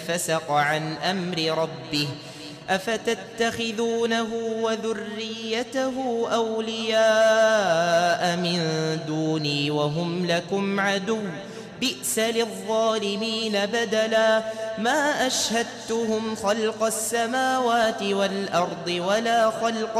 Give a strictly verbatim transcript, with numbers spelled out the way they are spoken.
فسق عن أمر ربه أفتتخذونه وذريته أولياء من دوني وهم لكم عدو بئس للظالمين بدلا ما أشهدتهم خلق السماوات والأرض ولا خلق